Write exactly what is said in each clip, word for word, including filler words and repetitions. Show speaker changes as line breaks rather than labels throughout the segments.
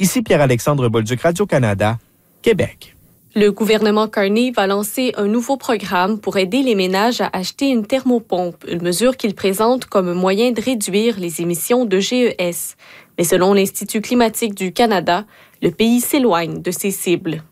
Ici Pierre-Alexandre Bolduc, Radio-Canada, Québec.
Le gouvernement Carney va lancer un nouveau programme pour aider les ménages à acheter une thermopompe, une mesure qu'il présente comme un moyen de réduire les émissions de G E S. Mais selon l'Institut climatique du Canada, le pays s'éloigne de ses cibles.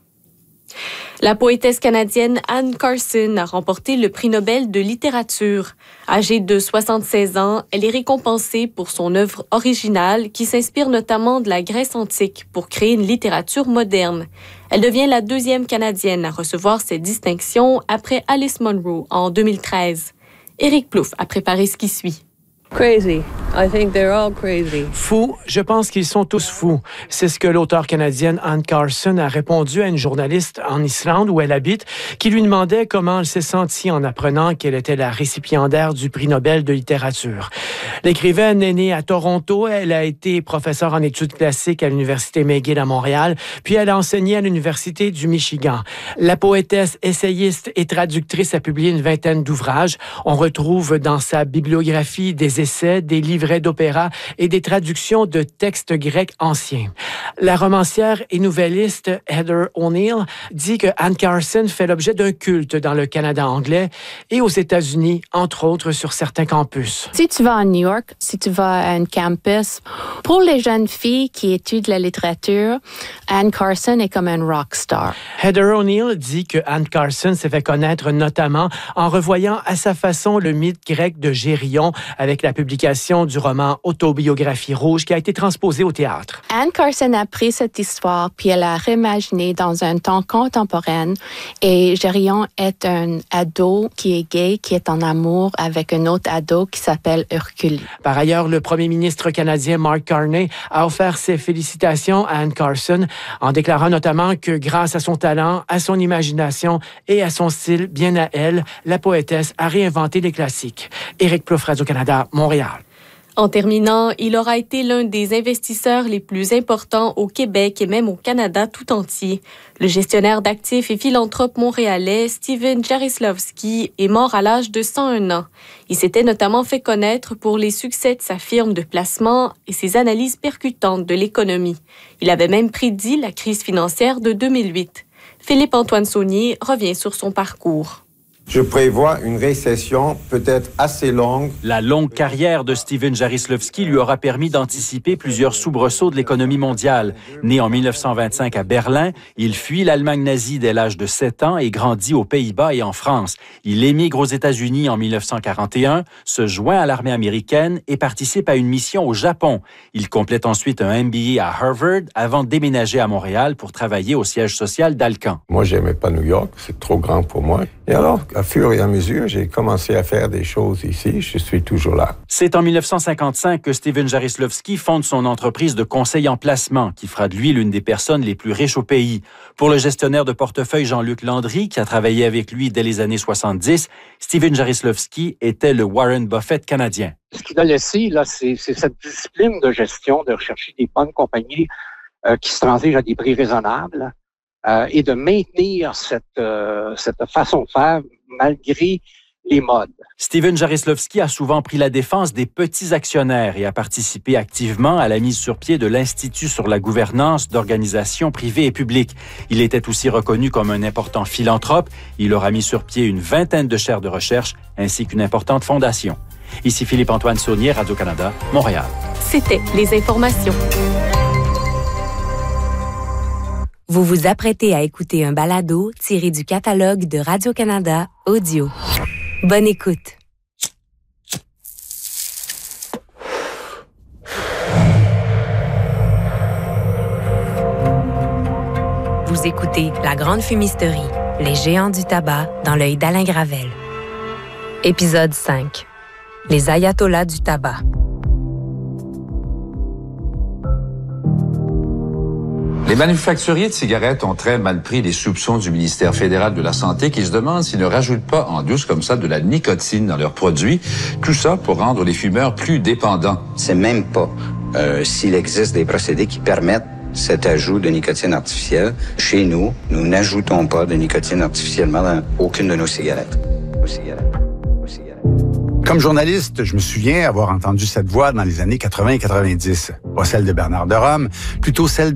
La poétesse canadienne Anne Carson a remporté le prix Nobel de littérature. Âgée de soixante-seize ans, elle est récompensée pour son œuvre originale qui s'inspire notamment de la Grèce antique pour créer une littérature moderne. Elle devient la deuxième Canadienne à recevoir cette distinction après Alice Munro en deux mille treize. Éric Plouffe a préparé ce qui suit.
Crazy. I think they're all crazy.
Fous, je pense qu'ils sont tous fous. C'est ce que l'auteure canadienne Anne Carson a répondu à une journaliste en Islande où elle habite, qui lui demandait comment elle s'est sentie en apprenant qu'elle était la récipiendaire du prix Nobel de littérature. L'écrivaine est née à Toronto, elle a été professeure en études classiques à l'Université McGill à Montréal, puis elle a enseigné à l'Université du Michigan. La poétesse, essayiste et traductrice a publié une vingtaine d'ouvrages. On retrouve dans sa bibliographie des essais, des livrets d'opéra et des traductions de textes grecs anciens. La romancière et nouvelliste Heather O'Neill dit que Anne Carson fait l'objet d'un culte dans le Canada anglais et aux États-Unis, entre autres sur certains campus.
Si tu vas à New York, si tu vas à un campus, pour les jeunes filles qui étudient la littérature, Anne Carson est comme un rock star.
Heather O'Neill dit que Anne Carson s'est fait connaître notamment en revoyant à sa façon le mythe grec de Gérion avec la publication du roman Autobiographie rouge qui a été transposé au théâtre.
Anne Carson a pris cette histoire puis elle a réimaginé dans un temps contemporain et Gérion est un ado qui est gay, qui est en amour avec un autre ado qui s'appelle Hercule.
Par ailleurs, le premier ministre canadien Mark Carney a offert ses félicitations à Anne Carson en déclarant notamment que grâce à son talent, à son imagination et à son style bien à elle, la poétesse a réinventé les classiques. Éric Plouffe, Radio-Canada, Montréal.
En terminant, il aura été l'un des investisseurs les plus importants au Québec et même au Canada tout entier. Le gestionnaire d'actifs et philanthrope montréalais Steven Jarislowski est mort à l'âge de cent un ans. Il s'était notamment fait connaître pour les succès de sa firme de placement et ses analyses percutantes de l'économie. Il avait même prédit la crise financière de deux mille huit. Philippe-Antoine Saunier revient sur son parcours.
Je prévois une récession peut-être assez longue.
La longue carrière de Steven Jarislowski lui aura permis d'anticiper plusieurs soubresauts de l'économie mondiale. Né en mille neuf cent vingt-cinq à Berlin, il fuit l'Allemagne nazie dès l'âge de sept ans et grandit aux Pays-Bas et en France. Il émigre aux États-Unis en mille neuf cent quarante et un, se joint à l'armée américaine et participe à une mission au Japon. Il complète ensuite un M B A à Harvard avant de déménager à Montréal pour travailler au siège social d'Alcan.
Moi, j'aimais pas New York, c'est trop grand pour moi. Et alors, à fur et à mesure, j'ai commencé à faire des choses ici. Je suis toujours là.
C'est en mille neuf cent cinquante-cinq que Steven Jarislowski fonde son entreprise de conseil en placement, qui fera de lui l'une des personnes les plus riches au pays. Pour le gestionnaire de portefeuille Jean-Luc Landry, qui a travaillé avec lui dès les années soixante-dix, Steven Jarislowski était le Warren Buffett canadien.
Ce qu'il a laissé, là, c'est, c'est cette discipline de gestion, de rechercher des bonnes compagnies euh, qui se transigent à des prix raisonnables. Euh, et de maintenir cette, euh, cette façon de faire malgré les modes.
Steven Jarislowski a souvent pris la défense des petits actionnaires et a participé activement à la mise sur pied de l'Institut sur la gouvernance d'organisations privées et publiques. Il était aussi reconnu comme un important philanthrope. Il aura mis sur pied une vingtaine de chaires de recherche ainsi qu'une importante fondation. Ici Philippe-Antoine Saunier, Radio-Canada, Montréal.
C'était les informations.
Vous vous apprêtez à écouter un balado tiré du catalogue de Radio-Canada Audio. Bonne écoute. Vous écoutez La Grande Fumisterie, les géants du tabac dans l'œil d'Alain Gravel. Épisode cinq. Les ayatollahs du tabac.
Les manufacturiers de cigarettes ont très mal pris les soupçons du ministère fédéral de la Santé qui se demande s'ils ne rajoutent pas en douce comme ça de la nicotine dans leurs produits. Tout ça pour rendre les fumeurs plus dépendants.
C'est même pas euh, s'il existe des procédés qui permettent cet ajout de nicotine artificielle. Chez nous, nous n'ajoutons pas de nicotine artificiellement dans aucune de nos cigarettes. Nos cigarettes. Nos cigarettes.
Comme journaliste, je me souviens avoir entendu cette voix dans les années quatre-vingts et quatre-vingt-dix. Pas celle de Bernard de Rome, plutôt celle